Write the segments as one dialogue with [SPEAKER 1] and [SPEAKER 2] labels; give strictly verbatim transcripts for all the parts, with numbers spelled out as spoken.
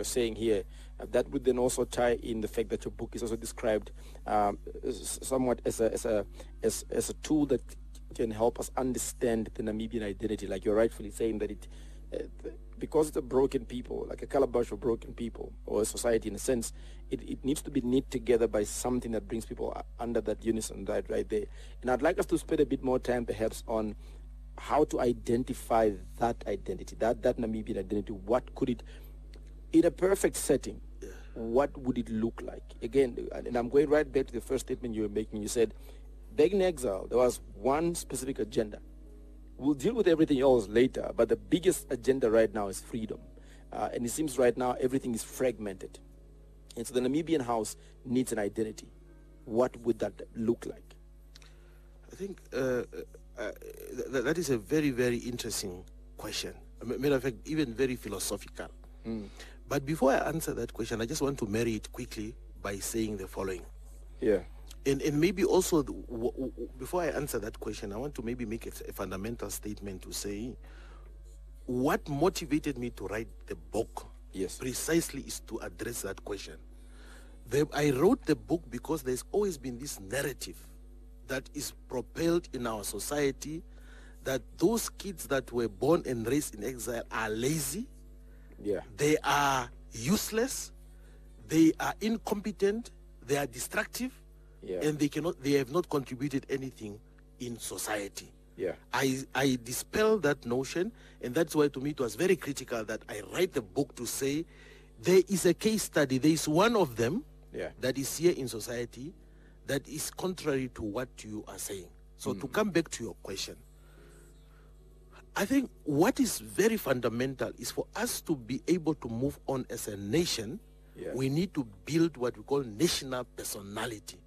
[SPEAKER 1] saying here. Uh, that would then also tie in the fact that your book is also described um, s- somewhat as a as a as, as a tool that can help us understand the Namibian identity. Like you're rightfully saying that it, uh, th- because it's a broken people, like a calabash of broken people, or a society in a sense, it, it needs to be knit together by something that brings people uh, under that unison, right, right there. And I'd like us to spend a bit more time perhaps on how to identify that identity, that, that Namibian identity. What could it, in a perfect setting, what would it look like? Again, and I'm going right back to the first statement you were making. You said, back in exile, there was one specific agenda. We'll deal with everything else later, but the biggest agenda right now is freedom. Uh, and it seems right now everything is fragmented. And so the Namibian house needs an identity. What would that look like?
[SPEAKER 2] I think uh, uh, th- that is a very, very interesting question. A matter of fact, even very philosophical.
[SPEAKER 1] Mm.
[SPEAKER 2] But before I answer that question, I just want to marry it quickly by saying the following.
[SPEAKER 1] Yeah.
[SPEAKER 2] And, and maybe also, the, w- w- before I answer that question, I want to maybe make a, a fundamental statement to say what motivated me to write the book
[SPEAKER 1] Yes.
[SPEAKER 2] precisely is to address that question. The, I wrote the book because there's always been this narrative that is propelled in our society that those kids that were born and raised in exile are lazy,
[SPEAKER 1] Yeah.
[SPEAKER 2] they are useless, they are incompetent, they are destructive,
[SPEAKER 1] Yeah.
[SPEAKER 2] and they cannot they have not contributed anything in society.
[SPEAKER 1] Yeah.
[SPEAKER 2] I I dispel that notion, and that's why to me it was very critical that I write the book to say there is a case study, there is one of them
[SPEAKER 1] Yeah.
[SPEAKER 2] that is here in society that is contrary to what you are saying. So
[SPEAKER 1] Mm.
[SPEAKER 2] to come back to your question, I think what is very fundamental is for us to be able to move on as a nation,
[SPEAKER 1] Yeah.
[SPEAKER 2] we need to build what we call national personality.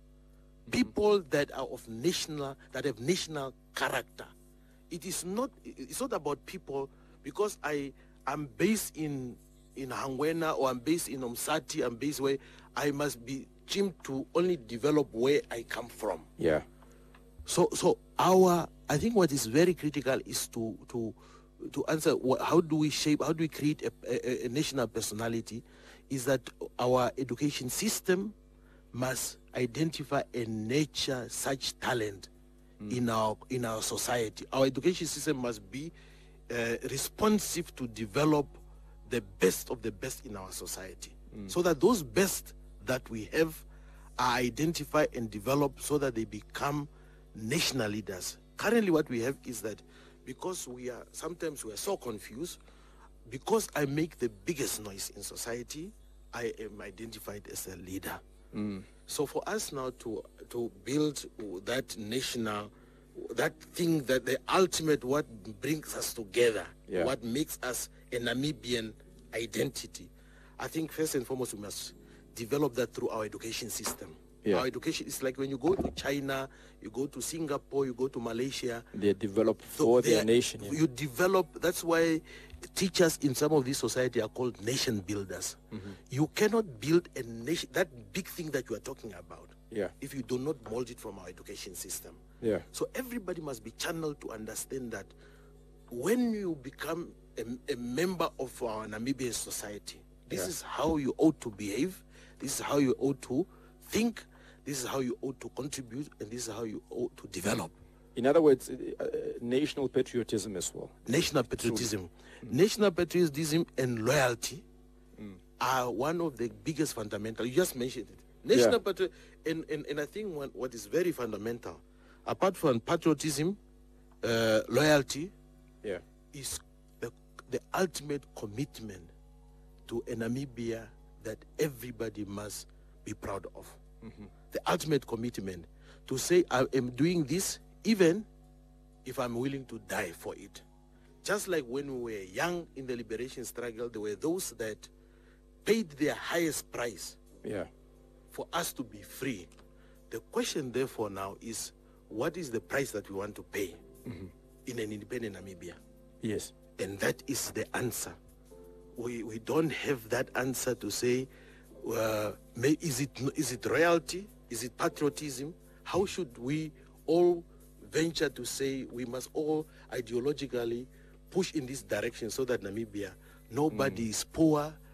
[SPEAKER 2] People that are of national, that have national character. It is not, it's not about people because I am based in in Hangwena or I'm based in Umsati, I'm based where I must be trimmed to only develop where I come from.
[SPEAKER 1] Yeah.
[SPEAKER 2] So, so our, I think what is very critical is to to to answer what, how do we shape, how do we create a, a, a national personality? Is that our education system must identify and nurture such talent mm. in our in our society. Our education system must be uh, responsive to develop the best of the best in our society, mm. so that those best that we have are identified and developed so that they become national leaders. Currently what we have is that because we are, sometimes we are so confused, because I make the biggest noise in society, I am identified as a leader.
[SPEAKER 1] Mm.
[SPEAKER 2] So for us now to to build that national, that thing, that the ultimate, what brings us together,
[SPEAKER 1] yeah.
[SPEAKER 2] what makes us a Namibian identity, I think first and foremost we must develop that through our education system.
[SPEAKER 1] Yeah.
[SPEAKER 2] Our education is like when you go to China, you go to Singapore, you go to Malaysia.
[SPEAKER 1] They're developed for
[SPEAKER 2] so
[SPEAKER 1] their nation. Yeah.
[SPEAKER 2] You develop, that's why teachers in some of these society are called nation builders. Mm-hmm. You cannot build a nation, that big thing that you are talking about,
[SPEAKER 1] yeah.
[SPEAKER 2] if you do not mold it from our education system.
[SPEAKER 1] Yeah.
[SPEAKER 2] So everybody must be channeled to understand that when you become a, a member of our Namibian society, this
[SPEAKER 1] yeah.
[SPEAKER 2] is how you ought to behave, this is how you ought to think, this is how you ought to contribute, and this is how you ought to develop.
[SPEAKER 1] In other words, uh, national patriotism as well.
[SPEAKER 2] National patriotism. Mm. National patriotism and loyalty mm. are one of the biggest fundamental. You just mentioned it. National yeah. patriotism, and, and, and I think one, what is very fundamental, apart from patriotism, uh, loyalty,
[SPEAKER 1] yeah.
[SPEAKER 2] is the, the ultimate commitment to a Namibia that everybody must be proud of. Mm-hmm. The ultimate commitment to say, I am doing this even if I'm willing to die for it. Just like when we were young in the liberation struggle, there were those that paid their highest price
[SPEAKER 1] yeah.
[SPEAKER 2] for us to be free. The question therefore now is, what is the price that we want to pay mm-hmm. in an independent Namibia?
[SPEAKER 1] Yes.
[SPEAKER 2] And that is the answer. We we don't have that answer to say, uh, may, is it is it royalty? Is it patriotism? How should we all venture to say we must all ideologically push in this direction so that Namibia, nobody mm. is poor,